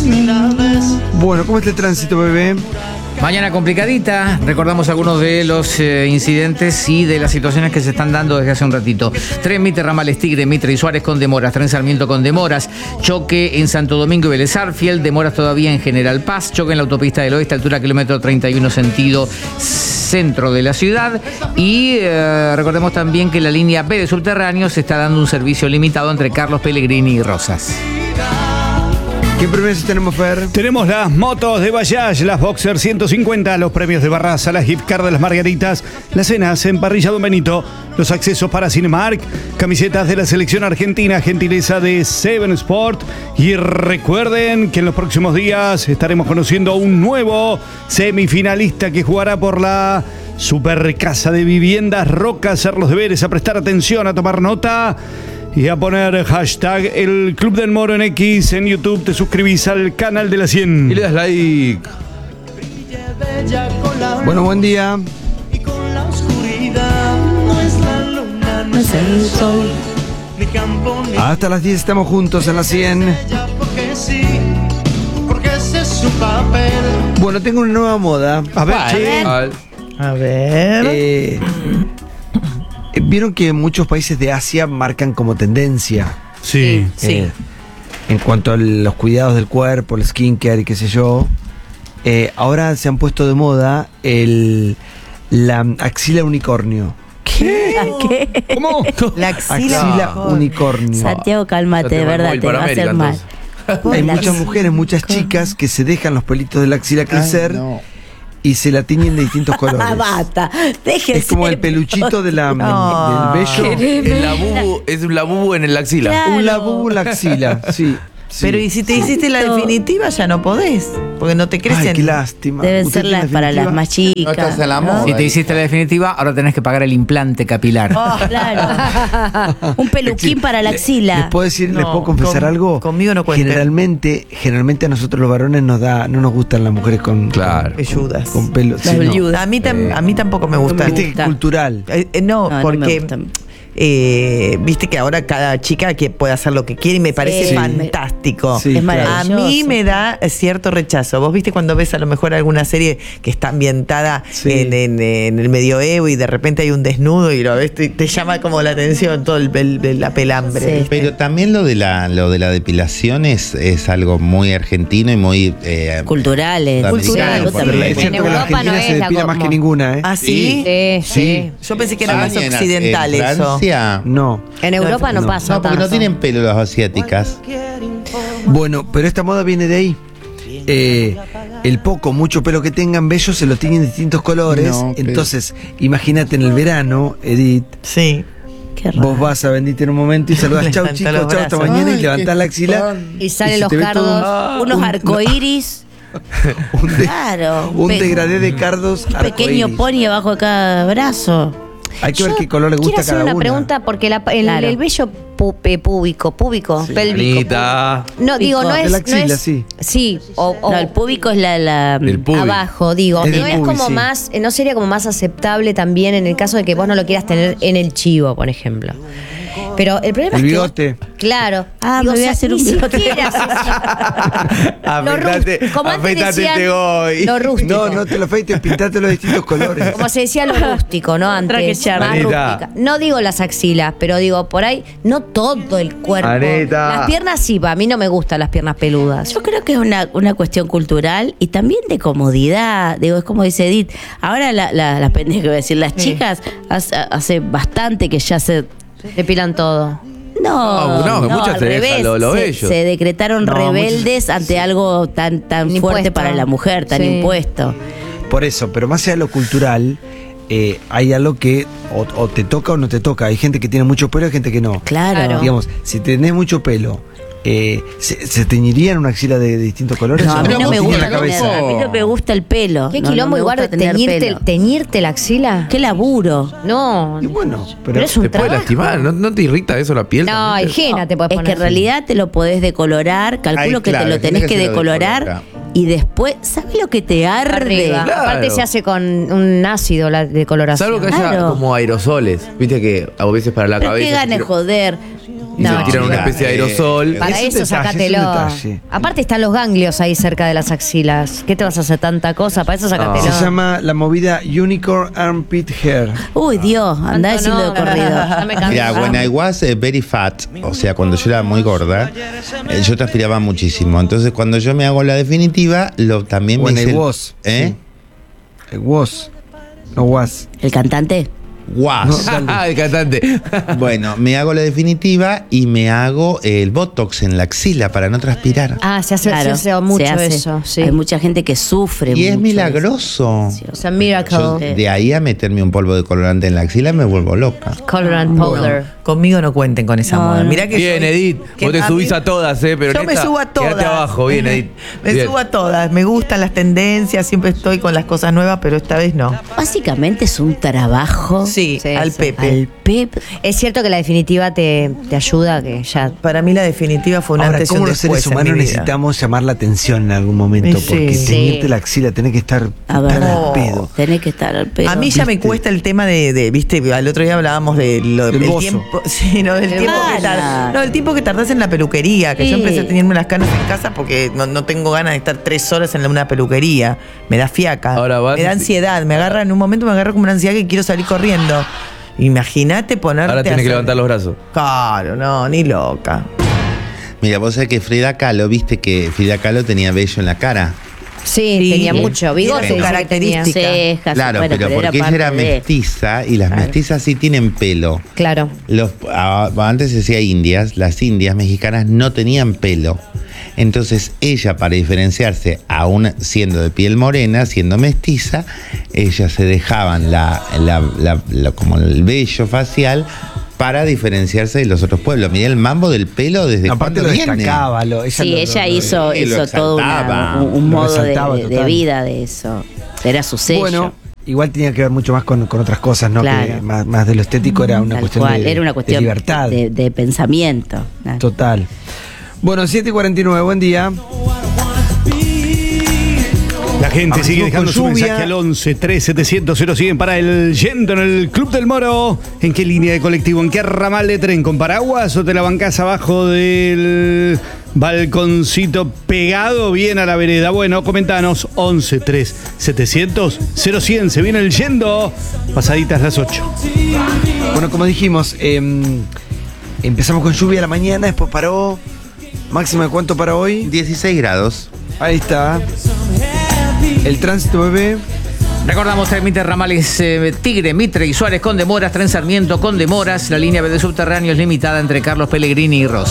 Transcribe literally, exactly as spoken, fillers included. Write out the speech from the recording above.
Bueno, ¿cómo está el tránsito, bebé? Mañana complicadita, recordamos algunos de los eh, incidentes y de las situaciones que se están dando desde hace un ratito. Tren Mitre, ramales Tigre, Mitre y Suárez con demoras, Tren Sarmiento con demoras, choque en Santo Domingo y Vélez Arfiel, demoras todavía en General Paz, choque en la autopista del Oeste, altura kilómetro treinta y uno, sentido centro de la ciudad. Y eh, recordemos también que la línea B de subterráneos está dando un servicio limitado entre Carlos Pellegrini y Rosas. ¿Qué premios tenemos, Fer? Tenemos las motos de Bajaj, las Boxer ciento cincuenta, los premios de Barraza, las gift card de las Margaritas, las cenas en Parrilla Don Benito, los accesos para Cinemark, camisetas de la selección argentina, gentileza de Seven Sport. Y recuerden que en los próximos días estaremos conociendo un nuevo semifinalista que jugará por la Super Casa de Viviendas Roca. Hacer los deberes, a prestar atención, a tomar nota y a poner hashtag el Club del Moro en X en YouTube. Te suscribís al canal de la cien y le das like. Bueno, buen día. Hasta las diez estamos juntos en la cien. Bueno, tengo una nueva moda. A ver, A sí. ver. A ver. Eh, Vieron que muchos países de Asia marcan como tendencia. Sí. Sí. Eh, en cuanto a los cuidados del cuerpo, el skincare y qué sé yo. Eh, ahora se han puesto de moda el la axila unicornio. ¿Qué? ¿Qué? ¿Cómo? La axila. Axila unicornio. Santiago, cálmate, de Santiago, verdad, muy te va a hacer Panamérica, mal. entonces. Hay La muchas axila mujeres, muchas chicas que se dejan los pelitos de la axila crecer y se la tiñen de distintos colores. Ah, basta. Déjese. Es como el peluchito de la, No. del vello. El labubu, es un labubu en el axila. Claro. Un labubu en la axila, sí. sí. Pero y si te hiciste la definitiva ya no podés, porque no te crecen. Ay, qué lástima. Deben ¿Usted ser tiene las para las definitiva? más chicas. No estás a la moda. Si te hiciste la definitiva, ahora tenés que pagar el implante capilar. Oh, claro. Un peluquín para la ¿Les axila. puedo decir, les No, puedo confesar con- algo? conmigo no cuenten. Generalmente, generalmente a nosotros los varones nos da, no nos gustan las mujeres con, Claro. Velludas. con pelo. Las sí, no. velludas. A mí, tam- a mí tampoco me gusta. Viste que gusta. es cultural. Eh, eh, no, No, no me porque gusta. eh, viste que ahora cada chica que puede hacer lo que quiere y me parece Sí. fantástico. Sí, Es claro. A maravilloso. mí me da cierto rechazo. Vos viste cuando ves a lo mejor alguna serie que está ambientada Sí. en, en- en el medioevo y de repente hay un desnudo y lo ves, te, te llama como la atención todo el, el- el- la pelambre. Sí. ¿viste? Pero también lo de la lo de la depilación es, es algo muy argentino y muy eh, Culturales. Cultural, Yo porque Pero también. es cierto En que la Europa Argentina no se es la depila más como- que ninguna, ¿eh? ¿Ah, sí? Sí, sí. Yo pensé que era más en- occidental en eso. Francia, No. En Europa no, No. pasa no, porque tanto. no tienen pelo las asiáticas. Bueno, pero esta moda viene de ahí. Eh, el poco, mucho pelo que tengan bello se lo tienen de distintos colores. No, pero- Entonces, imagínate en el verano, Edith, Sí. Qué raro. vos vas a Bendita en un momento y saludas chau Levantá chicos, los chau hasta brazos. mañana y Ay, levantás qué la axila. fan. Y salen se los te ve todo cardos. Unos un- arcoíris. Un, de- Claro. un pe- degradé de cardos Un pequeño arcoíris. pony abajo de cada brazo. Hay que ver Yo qué color le gusta quiero a hacer cada una una. pregunta porque la- el, Claro. el vello pu- eh, púbico, púbico, pélvico. Anita. pu- No, digo, no De es. la no axila, es- sí. Sí, o, o- No, el púbico es la. la El pubi. abajo, digo. Es No del es pubi, como sí. más, eh, no sería como más aceptable también en el caso de que vos no lo quieras tener en el chivo, por ejemplo. Pero el problema El es que vos- bigote. claro. Ah, me voy a hacer ni un bigote. siquiera se- Lo Afeitate, rú- como antes afeitate decían, este hoy. Lo rústico. No, no te lo afeites, pintate los distintos colores. Como se decía lo rústico, ¿no? Antes. Otra que charla. Más Anita. rústica. No digo las axilas, pero digo por ahí, no todo el cuerpo. Anita. Las piernas sí, para mí no me gustan las piernas peludas. Yo creo que es una, una cuestión cultural y también de comodidad. Digo, es como dice Edith. Ahora la- la- las pendejas que voy a decir, las chicas hace, hace bastante que ya se. Depilan todo. No, No, no, que muchas al te dejan revés. lo- lo se, bello. se decretaron No, rebeldes muchos- ante algo tan, tan Impuesto. fuerte para la mujer, tan Sí. impuesto. Por eso, pero más allá de lo cultural, eh, hay algo que o, o te toca o no te toca. Hay gente que tiene mucho pelo y hay gente que no. Claro. Claro. Digamos, si tenés mucho pelo, eh, ¿se, se teñirían una axila de, de distintos colores? No, a ¿O mí no? no me ¿O tiene gusta la cabeza? tener- a mí no me gusta el pelo. ¿Qué No, quilombo no me igual gusta de tener teñirte, pelo. teñirte la axila? Qué laburo. No. Y bueno, pero, Pero es un Te puede trabajo. lastimar, ¿no, no te irrita eso la piel? No, también? higiena te puedes Es poner. que en realidad te lo podés decolorar, calculo Ay, que claro, te lo tiene tenés que que se lo decolorar decolora. y después, ¿sabes lo que te arde? Arriba. Claro. Aparte se hace con un ácido la decoloración. Salvo que haya Claro. como aerosoles, viste que a veces para la Pero cabeza. qué ganas de joder. y No, se tiran una chica, especie de eh, aerosol. Para Es un eso, detalle, sacátelo. es un detalle. Aparte están los ganglios ahí cerca de las axilas. ¿Qué te vas a hacer tanta cosa? Para eso sacátelo. Se llama la movida Unicorn Armpit Hair. Uy, Dios, andá Tanto diciendo de no, corrido. ya me cansé. Mira, when I was eh, very fat, o sea, cuando yo era muy gorda, eh, yo transpiraba muchísimo. Entonces, cuando yo me hago la definitiva, lo también When me I hice el- was. ¿Eh? sí. It was. No was. ¿El cantante? Was. El cantante. Bueno, me hago la definitiva y me hago el botox en la axila para no transpirar. Ah, se hace, Claro, se hace mucho se hace. eso. Sí. Hay mucha gente que sufre Y es mucho milagroso. O sea, miracle. Yo, de ahí a meterme un polvo de colorante en la axila me vuelvo loca. Colorant powder. Conmigo no cuenten con esa No, moda. no. Mirá que Bien, soy- Edith. que Vos te a subís mí- a todas, ¿eh? Pero yo en me esta, subo a todas. quedate abajo. Bien, Edith. Me Bien. subo a todas. Me gustan las tendencias, siempre estoy con las cosas nuevas, pero esta vez no. Básicamente es un trabajo Sí, Sí, al sí. Pepe. al Pep. Es cierto que la definitiva te, te ayuda, que ya. Para mí la definitiva fue un Ahora, antes y un ¿cómo los después seres en mi humanos vida. necesitamos llamar la atención en algún momento? Sí. Porque Sí. teñirte la axila, tenés que estar A ver, tan al pedo. tenés que estar al pedo. A mí ya me ¿Viste? cuesta el tema de, de, viste, al otro día hablábamos de lo, Del el bozo. tiempo, sí, no, del tiempo que Para. tar- no, el tiempo que tardás en la peluquería, que yo Sí. empecé a tenerme las canas en casa porque no, no tengo ganas de estar tres horas en una peluquería, me da fiaca, Ahora vas me da y- ansiedad, me agarra en un momento me agarra como una ansiedad que quiero salir corriendo. Imagínate ponerte Ahora a tenés que hacer- levantar los brazos. Claro, no, ni loca. Mira, vos sabés que Frida Kahlo, viste que Frida Kahlo tenía vello en la cara. Sí, Sí. tenía mucho. Bigote Tiene dice que tenía. características. Cejas, Claro, bueno, pero porque ella parte era de- mestiza y las mestizas sí tienen pelo. Claro. Los, ah, antes se decía indias, las indias mexicanas no tenían pelo. Entonces ella, para diferenciarse, aún siendo de piel morena, siendo mestiza, ellas se dejaban la, la- la- la- como el vello facial para diferenciarse de los otros pueblos. Mirá el mambo del pelo desde Aparte cuándo lo viene. destacaba. Lo, ella Sí, lo- ella lo- hizo, sí, lo hizo todo una- exaltaba, un, un lo modo de, resaltaba de- de total. vida de eso. Era su sello. Bueno, igual tenía que ver mucho más con, con otras cosas, ¿no? Claro. Que más, más de lo estético era una Tal cuestión, cual, de, era una cuestión de libertad. de, de pensamiento. Total. Bueno, siete y cuarenta y nueve, buen día. La gente sigue Amanecimos dejando con su lluvia. mensaje al once tres setecientos cero cien para el Yendo en el Club del Moro. ¿En qué línea de colectivo? ¿En qué ramal de tren? ¿Con paraguas o te la bancás abajo del balconcito pegado bien a la vereda? Bueno, comentanos once tres setecientos cero cien. Se viene el Yendo. Pasaditas las ocho. Bueno, como dijimos, em, empezamos con lluvia a la mañana, después paró. Máxima de cuánto para hoy. dieciséis grados. Ahí está. El tránsito, bebé. Recordamos Trámite ramales eh, Tigre, Mitre y Suárez con demoras, Tren Sarmiento con demoras. La línea B de subterráneos limitada entre Carlos Pellegrini y Ross.